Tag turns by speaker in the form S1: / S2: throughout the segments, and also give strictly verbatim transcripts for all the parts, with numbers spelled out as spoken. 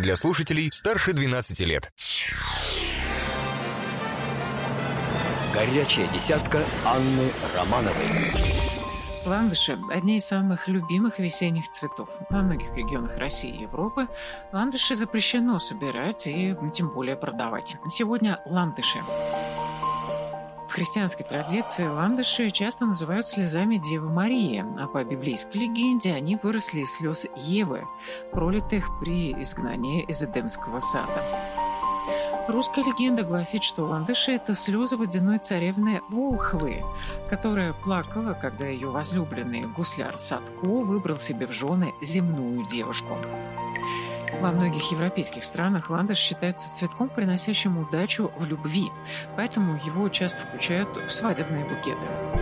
S1: для слушателей старше двенадцати лет.
S2: Горячая десятка Анны Романовой.
S3: Ландыши – одни из самых любимых весенних цветов. Во многих регионах России и Европы ландыши запрещено собирать и тем более продавать. Сегодня ландыши. В христианской традиции ландыши часто называют слезами Девы Марии, а по библейской легенде они выросли из слез Евы, пролитых при изгнании из Эдемского сада. Русская легенда гласит, что ландыши – это слезы водяной царевны Волхвы, которая плакала, когда ее возлюбленный гусляр Садко выбрал себе в жены земную девушку. Во многих европейских странах ландыш считается цветком, приносящим удачу в любви, поэтому его часто включают в свадебные букеты.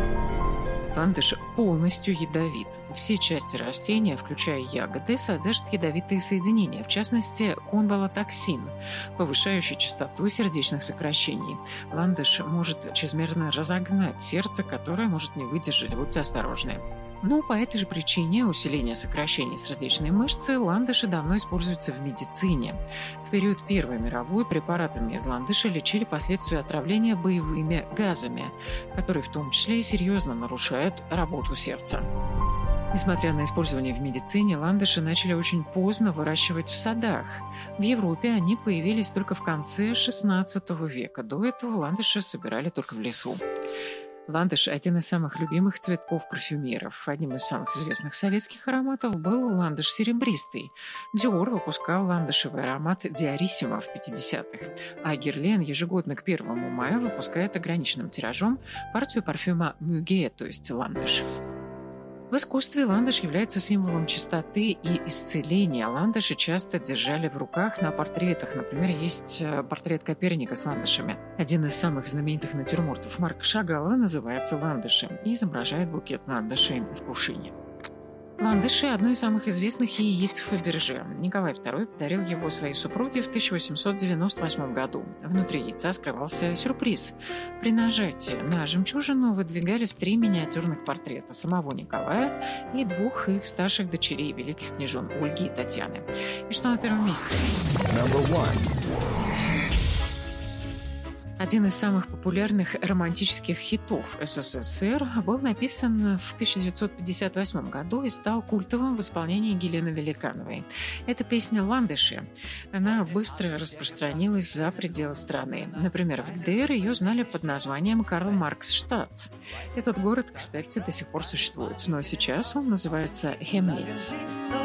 S3: Ландыш полностью ядовит. Все части растения, включая ягоды, содержат ядовитые соединения, в частности, конвалотоксин, повышающий частоту сердечных сокращений. Ландыш может чрезмерно разогнать сердце, которое может не выдержать. Будьте осторожны. Но по этой же причине усиления сокращений сердечной мышцы ландыши давно используются в медицине. В период Первой мировой препаратами из ландыша лечили последствия отравления боевыми газами, которые в том числе и серьезно нарушают работу сердца. Несмотря на использование в медицине, ландыши начали очень поздно выращивать в садах. В Европе они появились только в конце шестнадцатого века. До этого ландыши собирали только в лесу. Ландыш – один из самых любимых цветков парфюмеров. Одним из самых известных советских ароматов был ландыш серебристый. Диор выпускал ландышевый аромат Диориссимо в пятидесятых, а Герлен ежегодно к первому мая выпускает ограниченным тиражом партию парфюма Мюге, то есть ландыш. В искусстве ландыш является символом чистоты и исцеления. Ландыши часто держали в руках на портретах. Например, есть портрет Коперника с ландышами. Один из самых знаменитых натюрмортов Марка Шагала называется «Ландыши» и изображает букет ландышей в кувшине. Ландыши – одно из самых известных яиц Фаберже. Николай второй подарил его своей супруге в тысяча восемьсот девяносто восьмом году. Внутри яйца скрывался сюрприз. При нажатии на жемчужину выдвигались три миниатюрных портрета самого Николая и двух их старших дочерей, великих княжон Ольги и Татьяны. И что на первом месте? Один из самых популярных романтических хитов СССР был написан в тысяча девятьсот пятьдесят восьмом году и стал культовым в исполнении Елены Великановой. Это песня «Ландыши». Она быстро распространилась за пределы страны. Например, в ГДР ее знали под названием Карл-Маркс-штадт. Этот город, кстати, до сих пор существует, но сейчас он называется Хемниц.